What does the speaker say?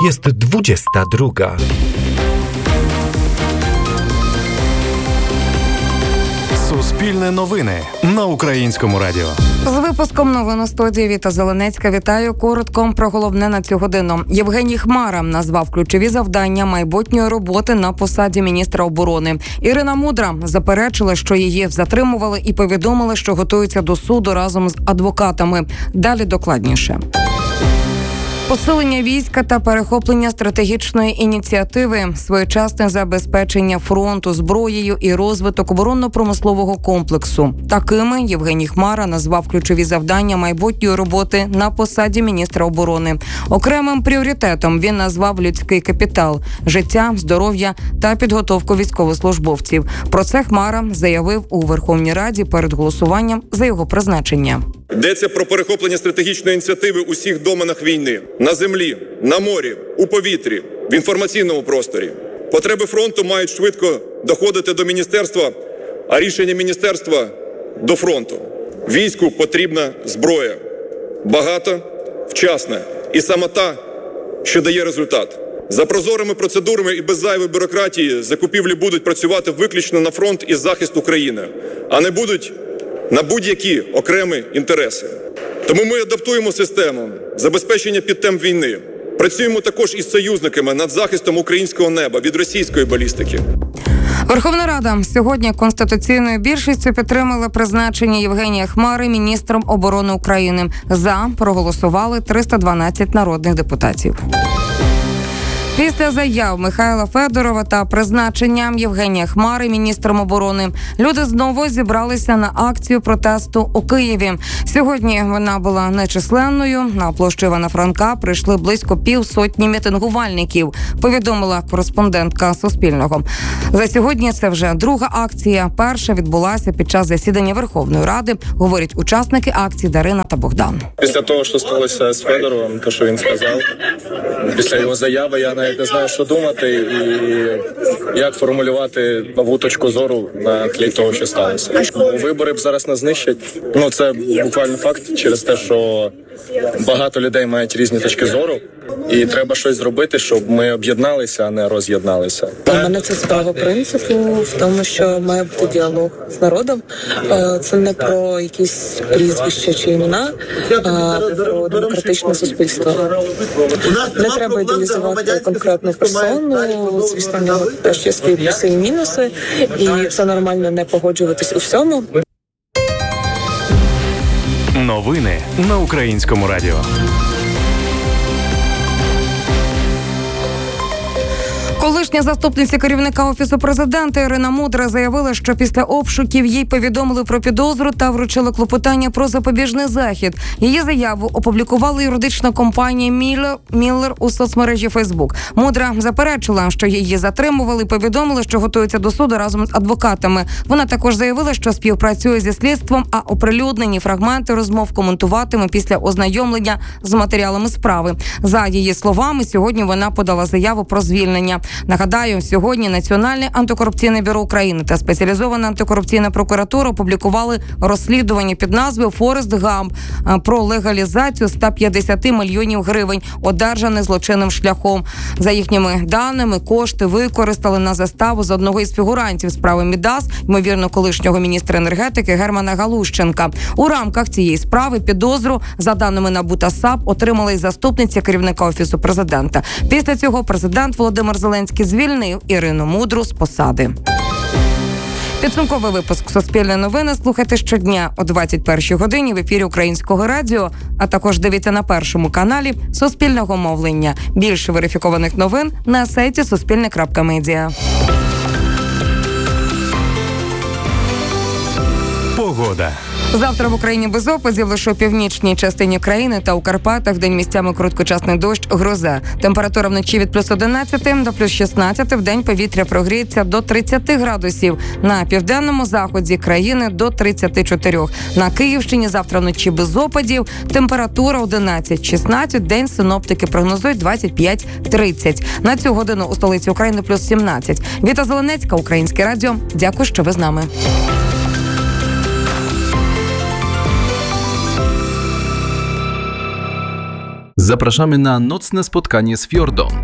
Jest 22. Суспільне новини на Українському радіо. З випуском новин у студії Віта Зеленецька. Вітаю. Коротко про головне на цю годину. Євгеній Хмара назвав ключові завдання майбутньої роботи на посаді міністра оборони. Ірина Мудра заперечила, що її затримували і повідомили, що готуються до суду разом з адвокатами. Далі докладніше. Посилення війська та перехоплення стратегічної ініціативи, своєчасне забезпечення фронту зброєю і розвиток оборонно-промислового комплексу. Такими Євгеній Хмара назвав ключові завдання майбутньої роботи на посаді міністра оборони. Окремим пріоритетом він назвав людський капітал, життя, здоров'я та підготовку військовослужбовців. Про це Хмара заявив у Верховній Раді перед голосуванням за його призначення. Йдеться про перехоплення стратегічної ініціативи у всіх доменах війни. На землі, на морі, у повітрі, в інформаційному просторі. Потреби фронту мають швидко доходити до міністерства, а рішення міністерства – до фронту. Війську потрібна зброя. Багата, вчасна і саме та, що дає результат. За прозорими процедурами і без зайвої бюрократії закупівлі будуть працювати виключно на фронт і захист України, а не будуть на будь-які окремі інтереси. Тому ми адаптуємо систему забезпечення під темп війни. Працюємо також із союзниками над захистом українського неба від російської балістики. Верховна Рада сьогодні конституційною більшістю підтримала призначення Євгенія Хмари міністром оборони України. За проголосували 312 народних депутатів. Після заяв Михайла Федорова та призначенням Євгенія Хмари міністром оборони люди знову зібралися на акцію протесту у Києві. Сьогодні вона була нечисленною. На площу Івана Франка прийшли близько півсотні мітингувальників, повідомила кореспондентка Суспільного. За сьогодні це вже друга акція. Перша відбулася під час засідання Верховної Ради, говорять учасники акції Дарина та Богдан. Після того, що сталося з Федоровим, те, що він сказав, після його заяви, я навіть не знаю, що думати і як формулювати нову точку зору на тлі того, що сталося. Вибори б зараз не знищать. Це буквально факт через те, що багато людей мають різні точки зору, і треба щось зробити, щоб ми об'єдналися, а не роз'єдналися. У мене це справа принципу в тому, що має бути діалог з народом. Це не про якісь прізвища чи імена, а про демократичне суспільство. Не треба ідеалізувати конкретну персону. Звісно, в нього теж є свої плюси і мінуси, і це нормально не погоджуватись у всьому. Новини на Українському радіо. Колишня заступниця керівника Офісу президента Ірина Мудра заявила, що після обшуків їй повідомили про підозру та вручили клопотання про запобіжний захід. Її заяву опублікувала юридична компанія Міллер у соцмережі Фейсбук. Мудра заперечила, що її затримували і повідомили, що готується до суду разом з адвокатами. Вона також заявила, що співпрацює зі слідством, а оприлюднені фрагменти розмов коментуватиме після ознайомлення з матеріалами справи. За її словами, сьогодні вона подала заяву про звільнення. Нагадаю, сьогодні Національне антикорупційне бюро України та Спеціалізована антикорупційна прокуратура опублікували розслідування під назвою «Форест Гамп» про легалізацію 150 мільйонів гривень, одержаних злочинним шляхом. За їхніми даними, кошти використали на заставу з одного із фігурантів справи Мідас, ймовірно, колишнього міністра енергетики Германа Галущенка. У рамках цієї справи підозру, за даними НАБУ та САП, отримала й заступниця керівника Офісу президента. Після цього президент Володимир Зеленський звільнив Ірину Мудру з посади. Підсумковий випуск «Суспільне новини» слухайте щодня о 21-й годині в ефірі Українського радіо, а також дивіться на Першому каналі Суспільного мовлення. Більше верифікованих новин на сайті suspilne.media. Погода. Завтра в Україні без опадів, лише у північній частині країни та у Карпатах вдень місцями короткочасний дощ, гроза. Температура вночі від плюс 11 до плюс 16, вдень повітря прогріється до 30 градусів. На південному заході країни до 34. На Київщині завтра вночі без опадів, температура 11-16, день синоптики прогнозують 25-30. На цю годину у столиці України плюс 17. Віта Зеленецька, Українське радіо. Дякую, що ви з нами. Zapraszamy na nocne spotkanie z Fiordą.